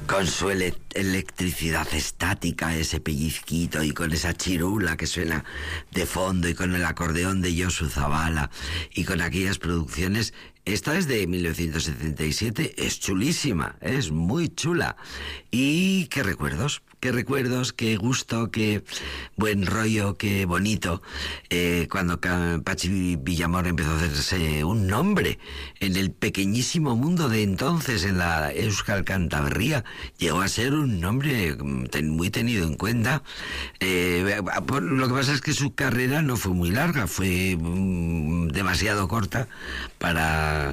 Con su electricidad estática, ese pellizquito, y con esa chirula que suena de fondo, y con el acordeón de Josu Zabala, y con aquellas producciones. Esta es de 1977, es chulísima, es muy chula. Y qué recuerdos, qué gusto, qué buen rollo, qué bonito. Cuando Pachi Villamor empezó a hacerse un nombre en el pequeñísimo mundo de entonces, en la Euskal Cantabria, llegó a ser un nombre muy tenido en cuenta. Lo que pasa es que su carrera no fue muy larga, fue demasiado corta para